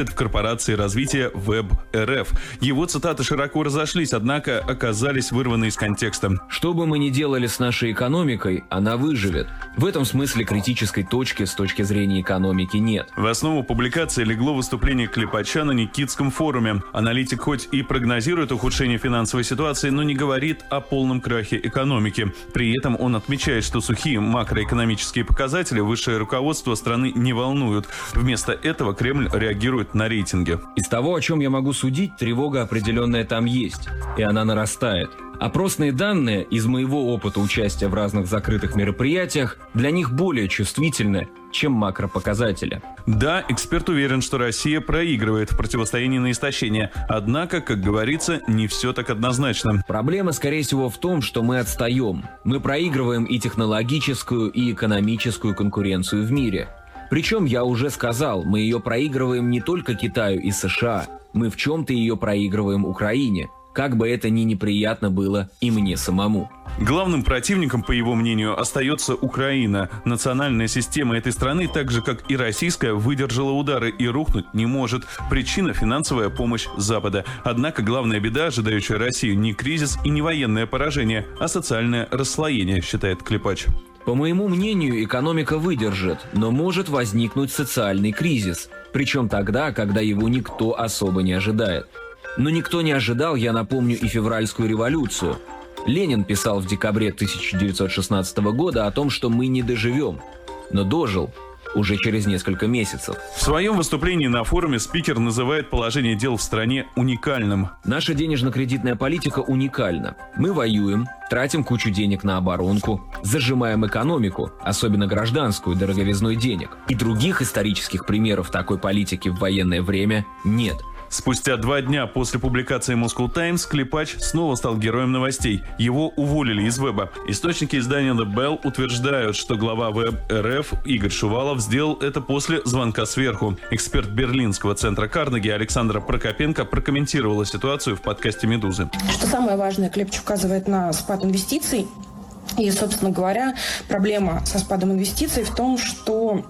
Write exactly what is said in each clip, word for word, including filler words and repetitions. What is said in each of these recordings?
в корпорации развития Web.рф. Его цитаты широко разошлись, однако оказались вырваны из контекста. Что бы мы ни делали с нашей экономикой, она выживет. В этом смысле критической точки с точки зрения экономики нет. В основу публикации легло выступление Клепача на Никитском форуме. Аналитик хоть и прогнозирует ухудшение финансовой ситуации, но не говорит о полном крахе экономики. При этом он отмечает, что сухие макроэкономические показатели высшее руководство страны не волнуют. Вместо этого Кремль реагирует на рейтинги. Из того, о чем я могу судить, тревога определенная там есть, и она нарастает. Опросные данные из моего опыта участия в разных закрытых мероприятиях для них более чувствительны, чем макропоказатели. Да, эксперт уверен, что Россия проигрывает в противостоянии на истощение. Однако, как говорится, не все так однозначно. Проблема, скорее всего, в том, что мы отстаем. Мы проигрываем и технологическую, и экономическую конкуренцию в мире. Причем, я уже сказал, мы ее проигрываем не только Китаю и США. Мы в чем-то ее проигрываем Украине. Как бы это ни неприятно было и мне самому. Главным противником, по его мнению, остается Украина. Национальная система этой страны, так же как и российская, выдержала удары и рухнуть не может. Причина – финансовая помощь Запада. Однако главная беда, ожидающая Россию, не кризис и не военное поражение, а социальное расслоение, считает Клепач. По моему мнению, экономика выдержит, но может возникнуть социальный кризис. Причем тогда, когда его никто особо не ожидает. Но никто не ожидал, я напомню, и февральскую революцию. Ленин писал в декабре тысяча девятьсот шестнадцатого года о том, что мы не доживем. Но дожил уже через несколько месяцев. В своем выступлении на форуме спикер называет положение дел в стране уникальным. Наша денежно-кредитная политика уникальна. Мы воюем, тратим кучу денег на оборонку, зажимаем экономику, особенно гражданскую, дороговизной денег. И других исторических примеров такой политики в военное время нет. Спустя два дня после публикации Moscow Times Клепач снова стал героем новостей. Его уволили из Веба. Источники издания The Bell утверждают, что глава Web.рф Игорь Шувалов сделал это после звонка сверху. Эксперт Берлинского центра Карнеги Александра Прокопенко прокомментировала ситуацию в подкасте «Медузы». Что самое важное, Клепач указывает на спад инвестиций. И, собственно говоря, проблема со спадом инвестиций в том, что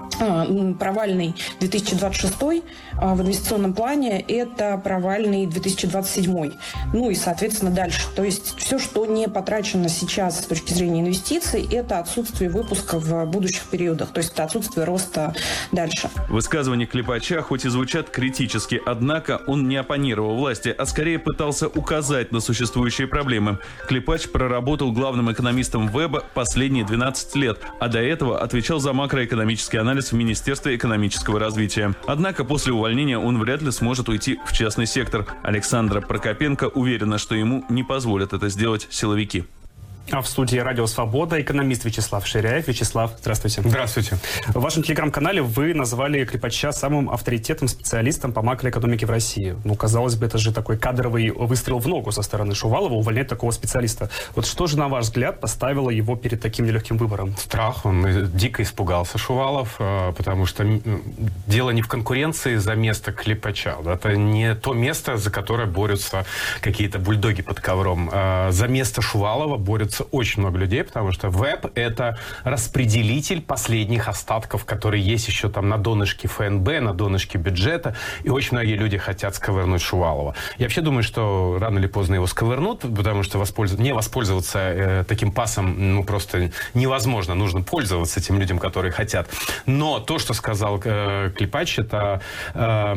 провальный две тысячи двадцать шестой в инвестиционном плане – это провальный две тысячи двадцать седьмой. Ну и, соответственно, дальше. То есть все, что не потрачено сейчас с точки зрения инвестиций, это отсутствие выпуска в будущих периодах. То есть это отсутствие роста дальше. Высказывания Клепача хоть и звучат критически, однако он не оппонировал власти, а скорее пытался указать на существующие проблемы. Клепач проработал главным экономистом Веба последние двенадцать лет, а до этого отвечал за макроэкономический анализ в Министерстве экономического развития. Однако после увольнения он вряд ли сможет уйти в частный сектор. Александра Прокопенко уверена, что ему не позволят это сделать силовики. А в студии «Радио Свобода» экономист Вячеслав Ширяев. Вячеслав, здравствуйте. Здравствуйте. В вашем телеграм-канале вы назвали Клепача самым авторитетным специалистом по макроэкономике в России. Ну, казалось бы, это же такой кадровый выстрел в ногу со стороны Шувалова, увольнять такого специалиста. Вот что же, на ваш взгляд, поставило его перед таким нелегким выбором? Страх. Он дико испугался, Шувалов, потому что дело не в конкуренции за место Клепача. Это не то место, за которое борются какие-то бульдоги под ковром. За место Шувалова борются очень много людей, потому что Веб — это распределитель последних остатков, которые есть еще там на донышке эф эн бэ, на донышке бюджета, и очень многие люди хотят сковырнуть Шувалова. Я вообще думаю, что рано или поздно его сковырнут, потому что воспользов... не воспользоваться э, таким пасом ну просто невозможно. Нужно пользоваться тем людям, которые хотят. Но то, что сказал э, Клепач, это э,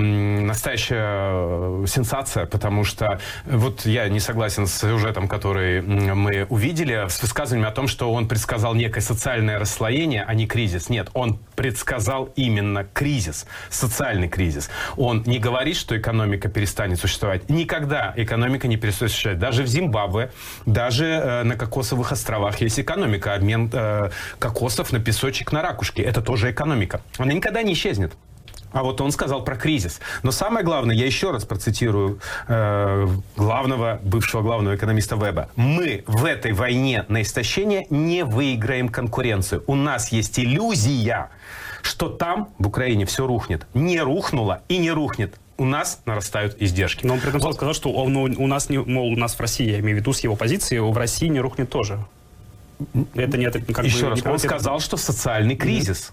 настоящая сенсация, потому что вот я не согласен с сюжетом, который мы увидели, с высказываниями о том, что он предсказал некое социальное расслоение, а не кризис. Нет, он предсказал именно кризис, социальный кризис. Он не говорит, что экономика перестанет существовать. Никогда экономика не перестанет существовать. Даже в Зимбабве, даже э, на Кокосовых островах есть экономика. Обмен э, кокосов на песочек на ракушке. Это тоже экономика. Она никогда не исчезнет. А вот он сказал про кризис. Но самое главное, я еще раз процитирую э, главного, бывшего главного экономиста Веба. Мы в этой войне на истощение не выиграем конкуренцию. У нас есть иллюзия, что там, в Украине, все рухнет. Не рухнуло и не рухнет. У нас нарастают издержки. Но он при этом сказал, что он, ну, у нас, не, мол, у нас в России, я имею в виду с его позиции, в России не рухнет тоже. Это не, как еще бы, раз, не он сказал, что социальный кризис.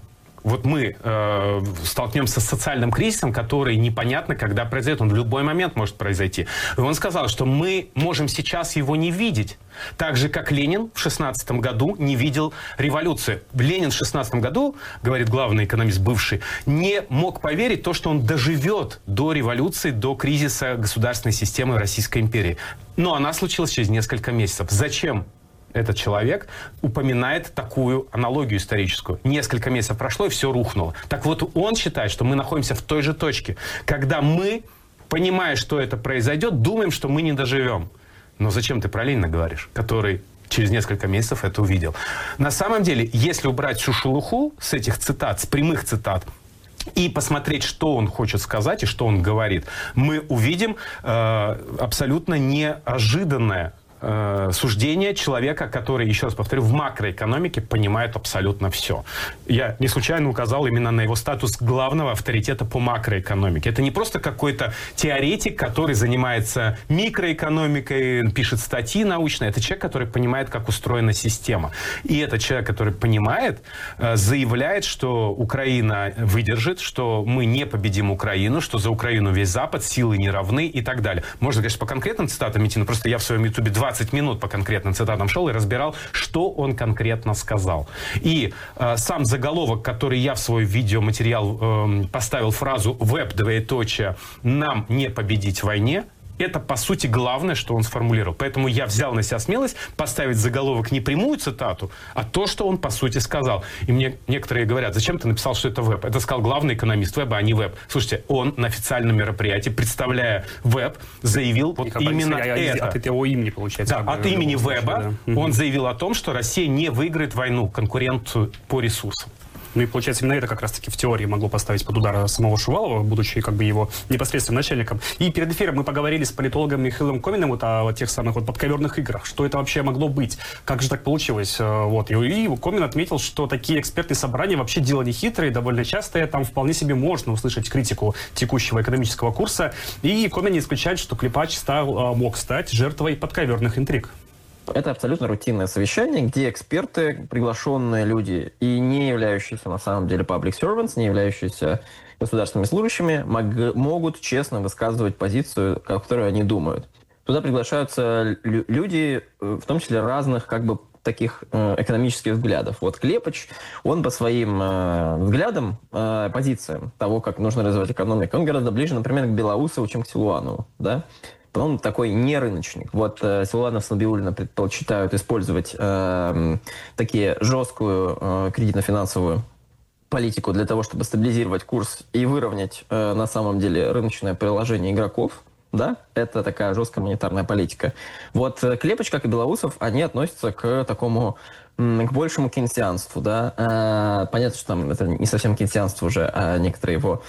вот мы э, столкнемся с социальным кризисом, который непонятно, когда произойдет. Он в любой момент может произойти. И он сказал, что мы можем сейчас его не видеть. Так же, как Ленин в шестнадцатом году не видел революции. Ленин в шестнадцатом году, говорит главный экономист бывший, не мог поверить в то, что он доживет до революции, до кризиса государственной системы Российской империи. Но она случилась через несколько месяцев. Зачем этот человек упоминает такую аналогию историческую? Несколько месяцев прошло, и все рухнуло. Так вот, он считает, что мы находимся в той же точке, когда мы, понимая, что это произойдет, думаем, что мы не доживем. Но зачем ты про Ленина говоришь, который через несколько месяцев это увидел? На самом деле, если убрать всю шелуху с этих цитат, с прямых цитат, и посмотреть, что он хочет сказать и что он говорит, мы увидим э, абсолютно неожиданное э, суждение человека, который, еще раз повторю, в макроэкономике понимает абсолютно все. Я не случайно указал именно на его статус главного авторитета по макроэкономике. Это не просто какой-то теоретик, который занимается микроэкономикой, пишет статьи научные. Это человек, который понимает, как устроена система. И этот человек, который понимает, э, заявляет, что Украина выдержит, что мы не победим Украину, что за Украину весь Запад, силы не равны и так далее. Можно, конечно, по конкретным цитатам идти, но просто я в своем ютубе двадцать минут по конкретным цитатам шел и разбирал, что он конкретно сказал. И э, сам заголовок, который я в свой видеоматериал э, поставил фразу «Веб, двоеточие, нам не победить в войне», это, по сути, главное, что он сформулировал. Поэтому я взял на себя смелость поставить заголовок не прямую цитату, а то, что он, по сути, сказал. И мне некоторые говорят, зачем ты написал, что это веб? Это сказал главный экономист веба, а не веб. Слушайте, он на официальном мероприятии, представляя веб, заявил вот именно я, я, это. От его имени, получается. Да, от имени веба да. Он заявил о том, что Россия не выиграет войну, конкуренцию по ресурсам. Ну и получается, именно это как раз-таки в теории могло поставить под удар самого Шувалова, будучи как бы его непосредственным начальником. И перед эфиром мы поговорили с политологом Михаилом Коминым вот о тех самых вот подковерных играх. Что это вообще могло быть? Как же так получилось? Вот. И, и Комин отметил, что такие экспертные собрания вообще дело не хитрое, довольно частое. Там вполне себе можно услышать критику текущего экономического курса. И Комин не исключает, что Клепач стал, мог стать жертвой подковерных интриг. Это абсолютно рутинное совещание, где эксперты, приглашенные люди и не являющиеся на самом деле public servants, не являющиеся государственными служащими, мог, могут честно высказывать позицию, которую они думают. Туда приглашаются лю- люди, в том числе разных как бы таких э, экономических взглядов. Вот Клепач, он по своим э, взглядам, э, позициям того, как нужно развивать экономику, он гораздо ближе, например, к Белоусову, чем к Силуанову, да? Он такой не рыночник. Вот э, Силуанов с Набиуллиным предпочитают использовать э, такие жесткую э, кредитно-финансовую политику для того, чтобы стабилизировать курс и выровнять э, на самом деле рыночное приложение игроков. Да, это такая жесткая монетарная политика. Вот Клепач, как и Белоусов, они относятся к такому, к большему кейнсианству, да. А, понятно, что там это не совсем кейнсианство уже, а некоторая его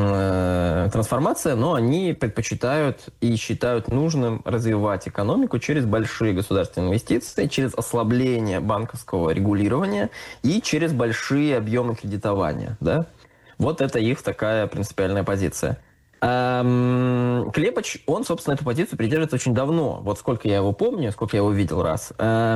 э, трансформация, но они предпочитают и считают нужным развивать экономику через большие государственные инвестиции, через ослабление банковского регулирования и через большие объемы кредитования, да. Вот это их такая принципиальная позиция. Клепач, он, собственно, эту позицию придерживается очень давно. Вот сколько я его помню, сколько я его видел раз.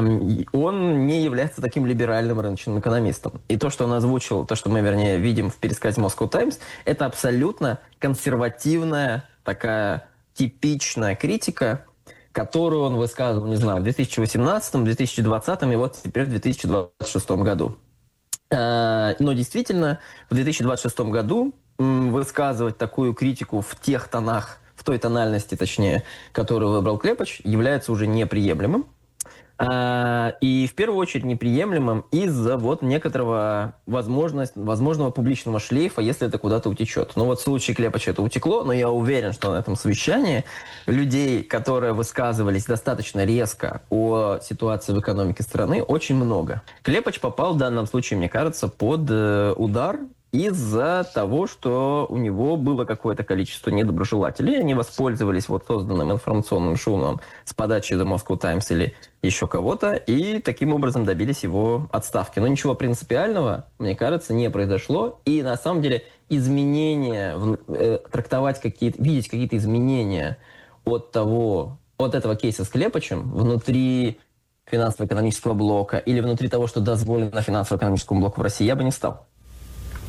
Он не является таким либеральным рыночным экономистом. И то, что он озвучил, то, что мы, вернее, видим в пересказе Moscow Times, это абсолютно консервативная, такая типичная критика, которую он высказывал, не знаю, в две тысячи восемнадцатом, две тысячи двадцатом и вот теперь в две тысячи двадцать шестом году. Но действительно, в две тысячи двадцать шестом году высказывать такую критику в тех тонах, в той тональности, точнее, которую выбрал Клепач, является уже неприемлемым. И в первую очередь неприемлемым из-за вот некоторого возможность, возможного публичного шлейфа, если это куда-то утечет. Ну вот в случае Клепача это утекло, но я уверен, что на этом совещании людей, которые высказывались достаточно резко о ситуации в экономике страны, очень много. Клепач попал в данном случае, мне кажется, под удар из-за того, что у него было какое-то количество недоброжелателей. Они воспользовались вот созданным информационным шумом с подачи The Moscow Times или еще кого-то, и таким образом добились его отставки. Но ничего принципиального, мне кажется, не произошло. И на самом деле изменения, э, трактовать какие-то, видеть какие-то изменения от того, от этого кейса с Клепачем внутри финансово-экономического блока или внутри того, что дозволено финансово-экономическому блоку в России, я бы не стал.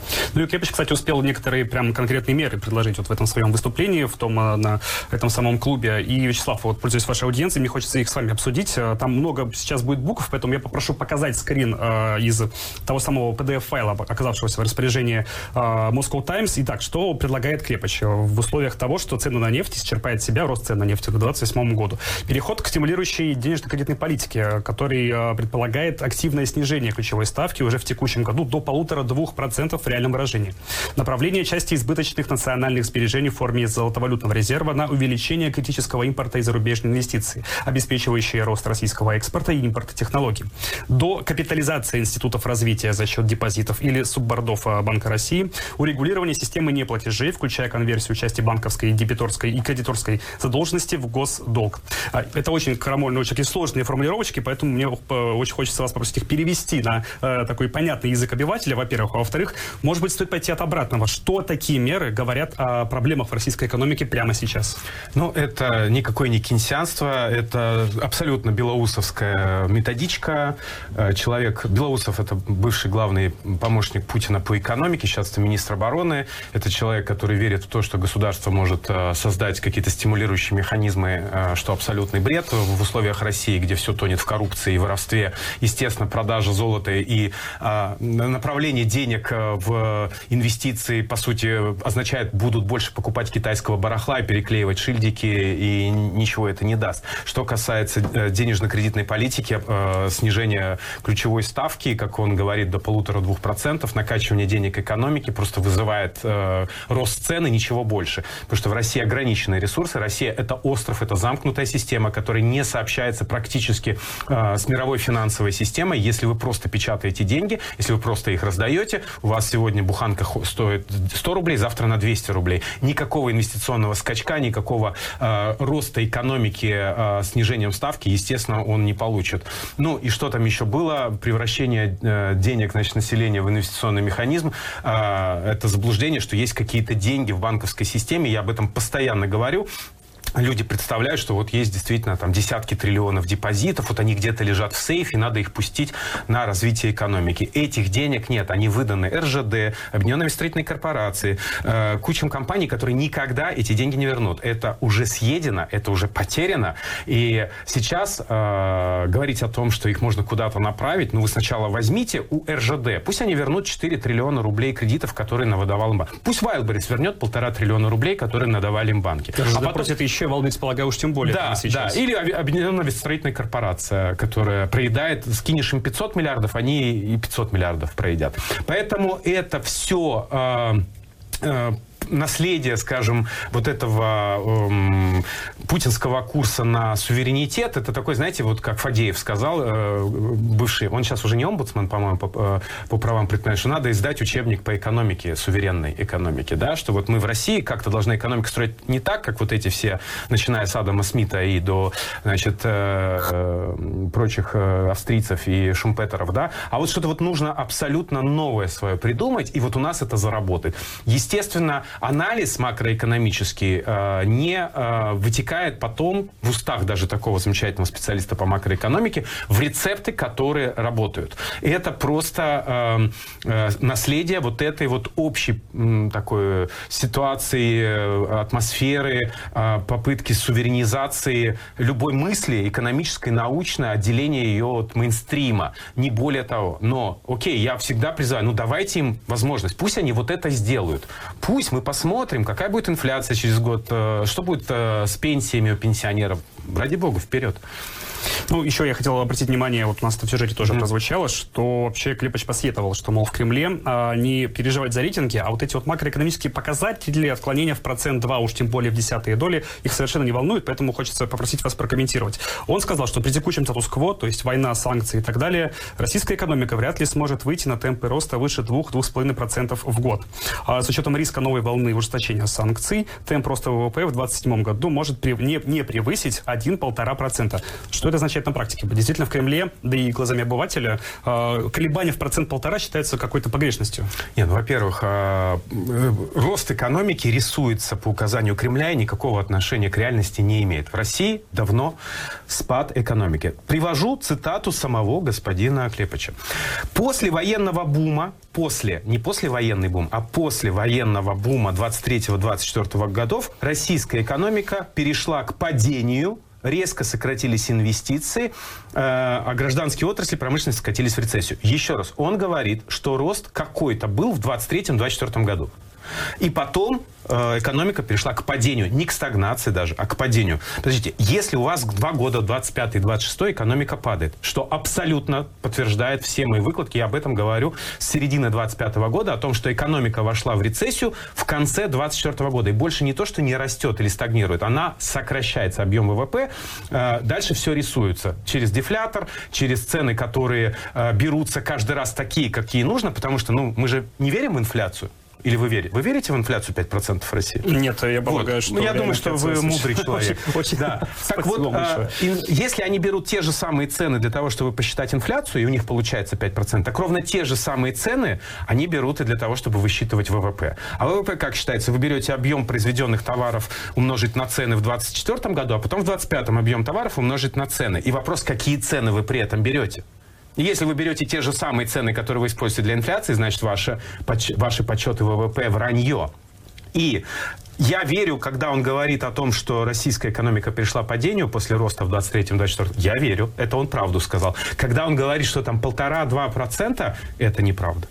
Ну и Клепич, кстати, успел некоторые прям конкретные меры предложить вот в этом своем выступлении, в том, на этом самом клубе. И, Вячеслав, вот, пользуясь вашей аудиенцией, мне хочется их с вами обсудить. Там много сейчас будет букв, поэтому я попрошу показать скрин э, из того самого пи ди эф-файла, оказавшегося в распоряжении э, Moscow Times. Итак, что предлагает Клепич в условиях того, что цены на нефть исчерпает себя, рост цен на нефть к две тысячи двадцать восьмому году? Переход к стимулирующей денежно-кредитной политике, который э, предполагает активное снижение ключевой ставки уже в текущем году до полутора-двух процентов в реальном выражении. Направление части избыточных национальных сбережений в форме золотовалютного резерва на увеличение критического импорта и зарубежной инвестиции, обеспечивающие рост российского экспорта и импорта технологий. До капитализации институтов развития за счет депозитов или суббордов Банка России, урегулирование системы неплатежей, включая конверсию части банковской, дебиторской и кредиторской задолженности в госдолг. Это очень крамольные, очень сложные формулировочки, поэтому мне очень хочется вас попросить их перевести на э, такой понятный язык обывателя, во-первых. А во-вторых, может быть, стоит пойти от обратного. Что такие меры говорят о проблемах в российской экономике прямо сейчас? Ну, это никакое не кейнсианство, это абсолютно белоусовская методичка. Человек, Белоусов — это бывший главный помощник Путина по экономике, сейчас это министр обороны. Это человек, который верит в то, что государство может создать какие-то стимулирующие механизмы, что абсолютный бред в условиях России, где все тонет в коррупции и воровстве. Естественно, продажа золота и а, направление денег в инвестиции, по сути, означает, будут больше покупать китайского барахла и переклеивать шильдики, и ничего это не даст. Что касается денежно-кредитной политики, э, снижения ключевой ставки, как он говорит, до полутора-двух процентов, накачивание денег экономики просто вызывает э, рост цен и ничего больше. Потому что в России ограниченные ресурсы. Россия — это остров, это замкнутая система, которая не сообщается практически э, с мировой финансовой системой. Если вы просто печатаете деньги, если вы просто их раздаете, у вас сегодня буханка стоит сто рублей, завтра на двести рублей. Никакого инвестиционного скачка, никакого э, роста экономики э, снижением ставки, естественно, он не получит. Ну и что там еще было? Превращение э, денег, значит, населения в инвестиционный механизм. Э, это заблуждение, что есть какие-то деньги в банковской системе. Я об этом постоянно говорю. Люди представляют, что вот есть действительно там десятки триллионов депозитов, вот они где-то лежат в сейфе, надо их пустить на развитие экономики. Этих денег нет, они выданы эр жэ дэ, Объединенной строительной корпорации, э, кучам компаний, которые никогда эти деньги не вернут. Это уже съедено, это уже потеряно. И сейчас э, говорить о том, что их можно куда-то направить, ну вы сначала возьмите у эр жэ дэ, пусть они вернут четыре триллиона рублей кредитов, которые навыдавал им банк. Пусть Wildberries вернет полтора триллиона рублей, которые надавали им банки. эр жэ дэ а потом это еще волнует, полагаю, уж тем более. Да, сейчас. Да. Или Объединенная строительная корпорация, которая проедает, скинешь им пятьсот миллиардов, они и пятьсот миллиардов проедят. Поэтому это все... Э, э, наследие, скажем, вот этого эм, путинского курса на суверенитет, это такой, знаете, вот как Фадеев сказал, э, бывший, он сейчас уже не омбудсмен, по-моему, по, по, по правам предпринимателей, что надо издать учебник по экономике, суверенной экономике, да, что вот мы в России как-то должны экономику строить не так, как вот эти все, начиная с Адама Смита и до, значит, э, э, прочих э, австрийцев и шумпетеров, да, а вот что-то вот нужно абсолютно новое свое придумать, и вот у нас это заработает. Естественно, анализ макроэкономический э, не э, вытекает потом в устах даже такого замечательного специалиста по макроэкономике в рецепты, которые работают. И это просто э, э, наследие вот этой вот общей э, такой ситуации, э, атмосферы, э, попытки суверенизации любой мысли, экономической, научной, отделения ее от мейнстрима. Не более того. Но, окей, я всегда призываю, ну давайте им возможность. Пусть они вот это сделают. Пусть мы посмотрим, какая будет инфляция через год, что будет с пенсиями у пенсионеров. Ради бога, вперед. Ну, еще я хотел обратить внимание, вот у нас это в сюжете тоже mm-hmm. прозвучало, что вообще Клепич посоветовал, что, мол, в Кремле а, не переживать за рейтинги, а вот эти вот макроэкономические показатели, отклонения в процент-два, уж тем более в десятые доли, их совершенно не волнует, поэтому хочется попросить вас прокомментировать. Он сказал, что при текущем статус-кво, то есть война, санкции и так далее, российская экономика вряд ли сможет выйти на темпы роста выше двух-двух с половиной процентов в год. А с учетом риска новой волны ужесточения санкций, темп роста вэ вэ пэ в двадцать седьмом году может при, не, не превысить один-полтора процента. Что это означает это на практике? Действительно, в Кремле, да и глазами обывателя, колебания в процент-полтора считаются какой-то погрешностью? Нет, ну, во-первых, рост экономики рисуется по указанию Кремля и никакого отношения к реальности не имеет. В России давно спад экономики. Привожу цитату самого господина Клепача. После военного бума, после, не после военный бум, а после военного бума двадцать третьего — двадцать четвёртого годов российская экономика перешла к падению, резко сократились инвестиции, э, а гражданские отрасли промышленности скатились в рецессию. Еще раз, он говорит, что рост какой-то был в двадцать третьем — двадцать четвёртом году. И потом э, экономика перешла к падению. Не к стагнации даже, а к падению. Подождите, если у вас два года, двадцать пятый — двадцать шестой, экономика падает, что абсолютно подтверждает все мои выкладки, я об этом говорю с середины двадцать пятого года, о том, что экономика вошла в рецессию в конце двадцать четвёртого года. И больше не то, что не растет или стагнирует, она сокращается, объем ВВП. Э, дальше все рисуется через дефлятор, через цены, которые э, берутся каждый раз такие, какие нужно, потому что ну, мы же не верим в инфляцию. Или вы верите? Вы верите в инфляцию пять процентов в России? Нет, я полагаю, вот. что... Ну, я думаю, что вы мудрый человек. Очень, очень да. Так вот, а, если они берут те же самые цены для того, чтобы посчитать инфляцию, и у них получается пять процентов, так ровно те же самые цены они берут и для того, чтобы высчитывать ВВП. А ВВП, как считается, вы берете объем произведенных товаров умножить на цены в двадцать четвёртом году, а потом в двадцать пятом объем товаров умножить на цены. И вопрос, какие цены вы при этом берете? Если вы берете те же самые цены, которые вы используете для инфляции, значит, ваши, ваши подсчеты ВВП вранье. И я верю, когда он говорит о том, что российская экономика перешла к падению после роста в двадцать третьем — двадцать четвёртом, я верю, это он правду сказал. Когда он говорит, что там полтора-два процента, это неправда.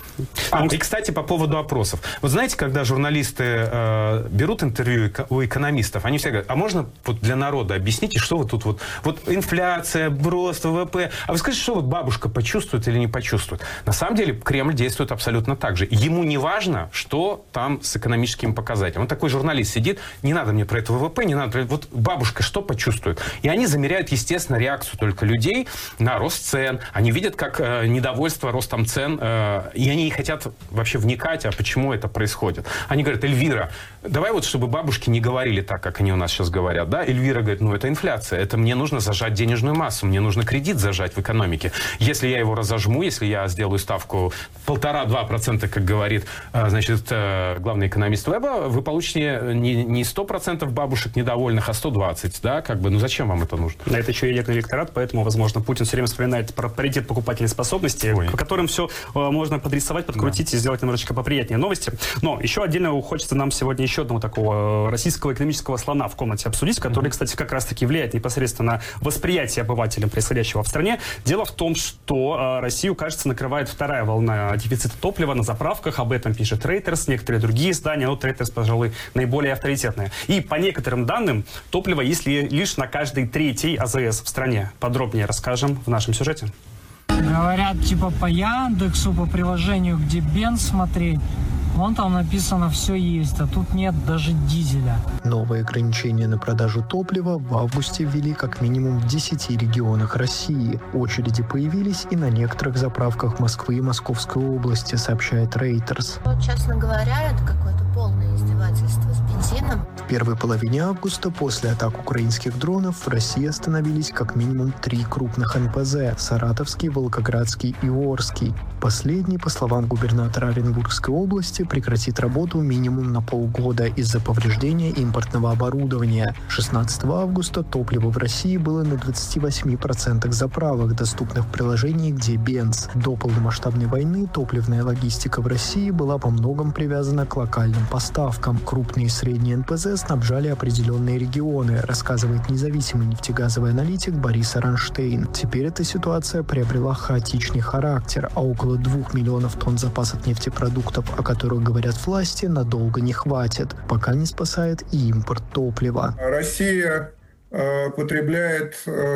А, и, кстати, по поводу опросов. Вот знаете, когда журналисты э, берут интервью у экономистов, они все говорят, а можно вот для народа объясните, что вы тут вот... Вот инфляция, рост, ВВП. А вы скажите, что вот бабушка почувствует или не почувствует? На самом деле Кремль действует абсолютно так же. Ему не важно, что там с экономическими показателями. Вот такой журналист сидит, не надо мне про это ВВП, не надо про это... Вот бабушка что почувствует? И они замеряют, естественно, реакцию только людей на рост цен. Они видят, как э, недовольство ростом цен, э, и они не хотят вообще вникать, а почему это происходит. Они говорят, Эльвира, давай вот, чтобы бабушки не говорили так, как они у нас сейчас говорят, да? Эльвира говорит, ну, это инфляция, это мне нужно зажать денежную массу, мне нужно кредит зажать в экономике. Если я его разожму, если я сделаю ставку полтора-два процента, как говорит, значит, главный экономист Веба, вы получите не сто процентов бабушек недовольных, а сто двадцать, да? Как бы, ну, зачем вам это нужно? На это еще и ядерный электорат, поэтому, возможно, Путин все время вспоминает про паритет покупательной способности, Ой. По которым все можно подрисовать, подкрутить да. и сделать немножечко поприятнее новости. Но еще отдельно хочется нам сегодня еще одного такого российского экономического слона в комнате обсудить, который, mm-hmm. кстати, как раз-таки влияет непосредственно на восприятие обывателям происходящего в стране. Дело в том, что э, Россию, кажется, накрывает вторая волна дефицита топлива на заправках. Об этом пишет Reuters, некоторые другие издания, но Reuters, пожалуй, наиболее авторитетное. И по некоторым данным, топливо есть лишь на каждой третьей АЗС в стране. Подробнее расскажем в нашем сюжете. Говорят, типа по Яндексу, по приложению, где бенз смотреть, вон там написано «все есть», а тут нет даже дизеля. Новые ограничения на продажу топлива в августе ввели как минимум в десяти регионах России. Очереди появились и на некоторых заправках Москвы и Московской области, сообщает Reuters. Ну, честно говоря, это какое-то полное издевательство с бензином. В первой половине августа после атак украинских дронов в России остановились как минимум три крупных эн пэ зэ – Саратовский, Волгоградский и Орский. Последний, по словам губернатора Оренбургской области, прекратит работу минимум на полгода из-за повреждения импортного оборудования. шестнадцатого августа топливо в России было на двадцати восьми процентах заправок, доступных в приложении «Где бенз». До полномасштабной войны топливная логистика в России была во многом привязана к локальным поставкам. Крупные и средние эн пэ зэ снабжали определенные регионы, рассказывает независимый нефтегазовый аналитик Борис Аронштейн. Теперь эта ситуация приобрела хаотичный характер, а около двух миллионов тонн запасов нефтепродуктов, о которых говорят власти, надолго не хватит, пока не спасает и импорт топлива. Россия э, потребляет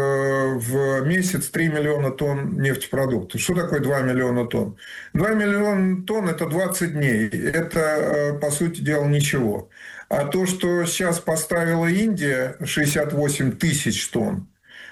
э, в месяц три миллиона тонн нефтепродуктов. Что такое два миллиона тонн? два миллиона тонн – это двадцать дней. Это, э, по сути дела, ничего. А то, что сейчас поставила Индия шестьдесят восемь тысяч тонн,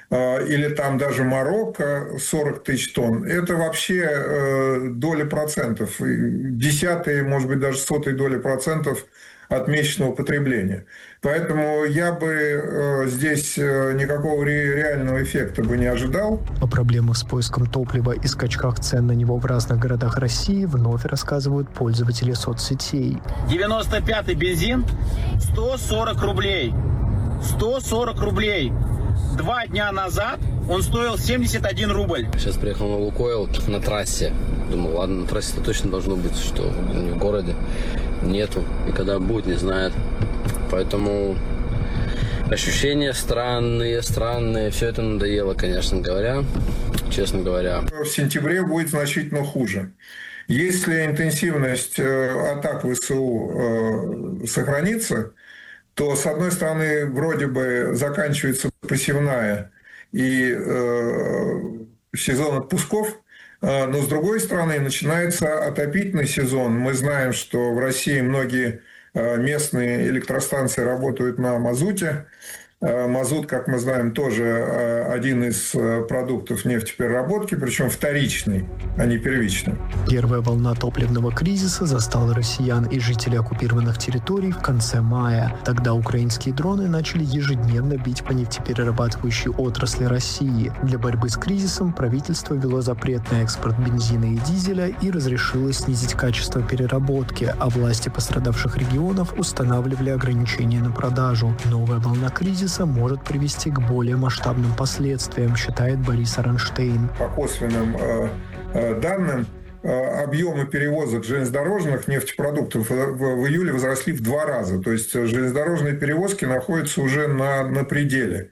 или там даже Марокко сорок тысяч тонн, это вообще э, доля процентов, десятые, может быть, даже сотые доли процентов от месячного потребления. Поэтому я бы э, здесь э, никакого ре- реального эффекта бы не ожидал. О проблемах с поиском топлива и скачках цен на него в разных городах России вновь рассказывают пользователи соцсетей. девяносто пятый бензин сто сорок рублей. сто сорок рублей. Два дня назад он стоил семьдесят один рубль. Сейчас приехал на Лукойл на трассе. Думаю, ладно, на трассе точно должно быть, что не в городе нету. И когда будет, не знает. Поэтому ощущения странные, странные. Все это надоело, конечно говоря. Честно говоря. В сентябре будет значительно хуже. Если интенсивность атак ВСУ сохранится, то, с одной стороны, вроде бы заканчивается посевная и э, сезон отпусков, э, но, с другой стороны, начинается отопительный сезон. Мы знаем, что в России многие э, местные электростанции работают на мазуте. Э, мазут, как мы знаем, тоже э, один из продуктов нефтепереработки, причем вторичный, а не первичный. Первая волна топливного кризиса застала россиян и жителей оккупированных территорий в конце мая. Тогда украинские дроны начали ежедневно бить по нефтеперерабатывающей отрасли России. Для борьбы с кризисом правительство ввело запрет на экспорт бензина и дизеля и разрешило снизить качество переработки, а власти пострадавших регионов устанавливали ограничения на продажу. Новая волна кризиса может привести к более масштабным последствиям, считает Борис Аронштейн. По косвенным э, э, данным, объемы перевозок железнодорожных нефтепродуктов в июле возросли в два раза. То есть железнодорожные перевозки находятся уже на, на пределе.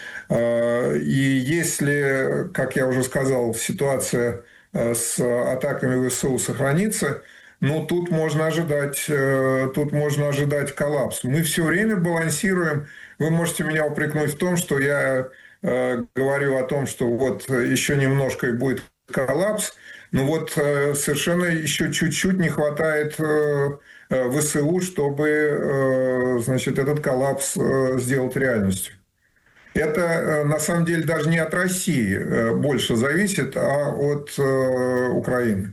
И если, как я уже сказал, ситуация с атаками ВСУ сохранится, ну, тут можно ожидать, тут можно ожидать коллапс. Мы все время балансируем. Вы можете меня упрекнуть в том, что я говорю о том, что вот еще немножко и будет коллапс. Ну вот совершенно еще чуть-чуть не хватает ВСУ, чтобы, значит, этот коллапс сделать реальностью. Это на самом деле даже не от России больше зависит, а от Украины.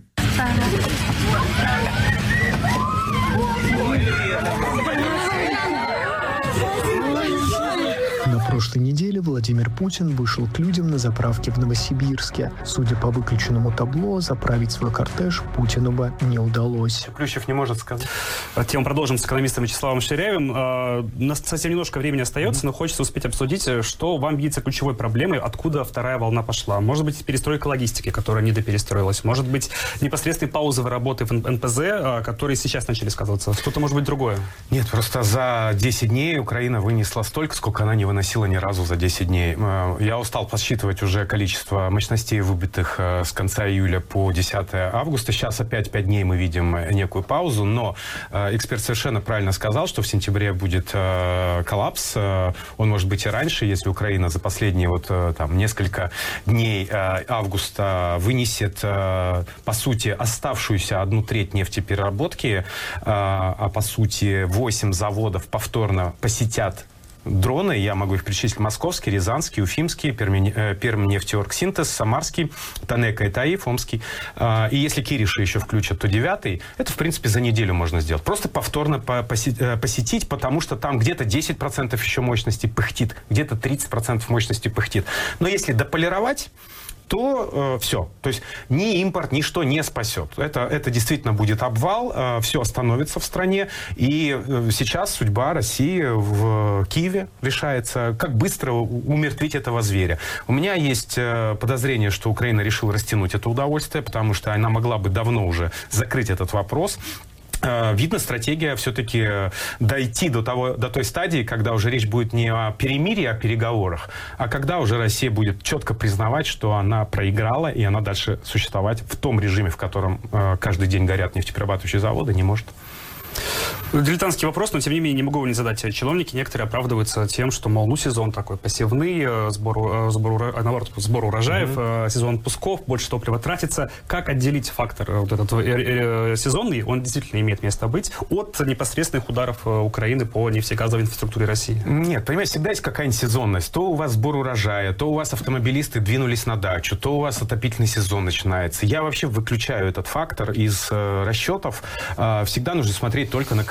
На прошлой неделе Владимир Путин вышел к людям на заправке в Новосибирске. Судя по выключенному табло, заправить свой кортеж Путину бы не удалось. Плющев не может сказать. Тему продолжим с экономистом Вячеславом Ширяевым. У нас совсем немножко времени остается, но хочется успеть обсудить, что вам видится ключевой проблемой, откуда вторая волна пошла. Может быть, перестройка логистики, которая недоперестроилась. Может быть, непосредственные паузовые работы в эн пэ зэ, которые сейчас начали сказываться. Что-то может быть другое. Нет, просто за десять дней Украина вынесла столько, сколько она не выносила ни разу за десять дней. Я устал подсчитывать уже количество мощностей, выбитых с конца июля по десятое августа. Сейчас опять пять дней мы видим некую паузу, но эксперт совершенно правильно сказал, что в сентябре будет коллапс. Он может быть и раньше, если Украина за последние вот там несколько дней августа вынесет, по сути, оставшуюся одну треть нефтепереработки, а по сути восемь заводов повторно посетят дроны, я могу их перечислить: Московский, Рязанский, Уфимский, Пермнефтеоргсинтез, Самарский, Танека и Таиф, Омский. И если Кириши еще включат, то девятый. Это, в принципе, за неделю можно сделать. Просто повторно посетить, потому что там где-то десять процентов еще мощности пыхтит, где-то тридцать процентов мощности пыхтит. Но если дополировать, то э, все. То есть ни импорт, ничто не спасет. Это, это действительно будет обвал, э, все остановится в стране. И э, сейчас судьба России в Киеве решается, как быстро умертвить этого зверя. У меня есть э, подозрение, что Украина решила растянуть это удовольствие, потому что она могла бы давно уже закрыть этот вопрос. Видно, стратегия все-таки дойти до, того, до той стадии, когда уже речь будет не о перемирии, а о переговорах, а когда уже Россия будет четко признавать, что она проиграла, и она дальше существовать в том режиме, в котором каждый день горят нефтеперерабатывающие заводы, не может. Дилетантский вопрос, но тем не менее не могу его не задать. Чиновники некоторые оправдываются тем, что, мол, ну, сезон такой посевный, сбор, сбор, наоборот, сбор урожаев, mm-hmm. сезон пусков, больше топлива тратится. Как отделить фактор вот этот э, э, сезонный, он действительно имеет место быть, от непосредственных ударов Украины по нефтегазовой инфраструктуре России? Нет, понимаете, всегда есть какая-нибудь сезонность. То у вас сбор урожая, то у вас автомобилисты двинулись на дачу, то у вас отопительный сезон начинается. Я вообще выключаю этот фактор из э, расчетов. Э, всегда нужно смотреть только на количество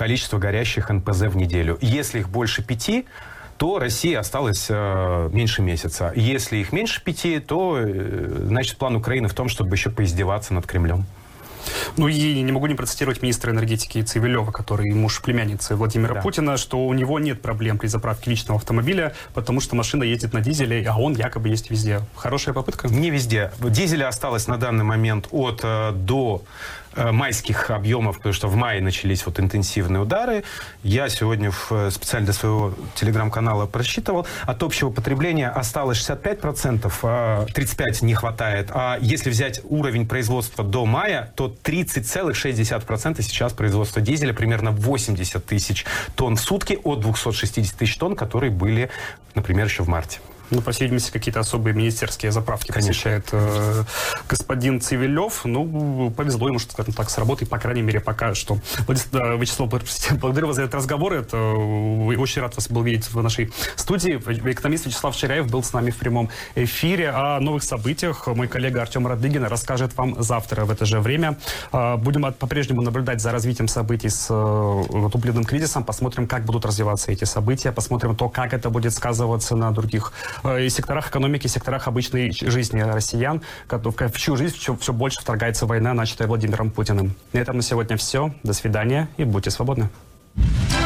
количество горящих эн пэ зэ в неделю. Если их больше пяти, то России осталось э, меньше месяца. Если их меньше пяти, то, э, значит, план Украины в том, чтобы еще поиздеваться над Кремлем. Ну и не могу не процитировать министра энергетики Цивилева, который муж племянницы Владимира да. Путина, что у него нет проблем при заправке личного автомобиля, потому что машина едет на дизеле, а он якобы есть везде. Хорошая попытка? Не везде. Дизеля осталось на данный момент от э, до э, майских объемов, потому что в мае начались вот интенсивные удары. Я сегодня в, специально для своего телеграм-канала просчитывал. От общего потребления осталось шестьдесят пять процентов, э, тридцать пять процентов не хватает. А если взять уровень производства до мая, то тридцать целых шесть десятых процента сейчас производство дизеля, примерно восемьдесят тысяч тонн в сутки от двухсот шестидесяти тысяч тонн, которые были, например, еще в марте. Ну, по всей видимости, какие-то особые министерские заправки посещает э, господин Цивилев. Ну, повезло ему, что, скажем так, с работой, по крайней мере, пока что. Владислав, Вячеслав, благодарю вас за этот разговор. Это, очень рад вас был видеть в нашей студии. Экономист Вячеслав Ширяев был с нами в прямом эфире. О новых событиях мой коллега Артем Радыгин расскажет вам завтра в это же время. Будем по-прежнему наблюдать за развитием событий с топливным кризисом. Посмотрим, как будут развиваться эти события. Посмотрим то, как это будет сказываться на других и секторах экономики, секторах обычной жизни россиян, в чью жизнь все, все больше вторгается война, начатая Владимиром Путиным. На этом на сегодня все. До свидания и будьте свободны.